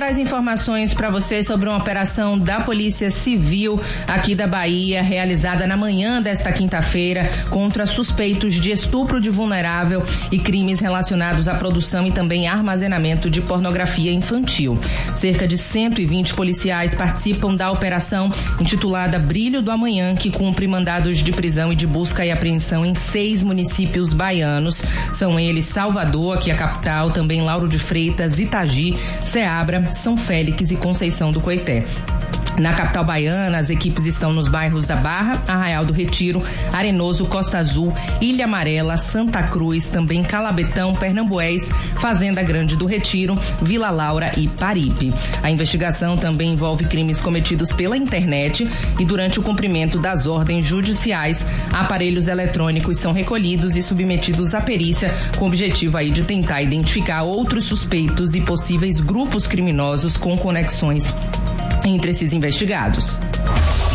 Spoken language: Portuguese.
traz informações para você sobre uma operação da Polícia Civil aqui da Bahia, realizada na manhã desta quinta-feira contra suspeitos de estupro de vulnerável e crimes relacionados à produção e também armazenamento de pornografia infantil. Cerca de 120 policiais participam da operação intitulada Brilho do Amanhã, que cumpre mandados de prisão e de busca e apreensão em 6 municípios baianos. São eles Salvador, aqui a capital, também Lauro de Freitas, Itagi, Ceabra, São Félix e Conceição do Coité. Na capital baiana, as equipes estão nos bairros da Barra, Arraial do Retiro, Arenoso, Costa Azul, Ilha Amarela, Santa Cruz, também Calabetão, Pernambués, Fazenda Grande do Retiro, Vila Laura e Paripe. A investigação também envolve crimes cometidos pela internet e durante o cumprimento das ordens judiciais, aparelhos eletrônicos são recolhidos e submetidos à perícia com o objetivo aí de tentar identificar outros suspeitos e possíveis grupos criminosos com conexões entre esses investigados.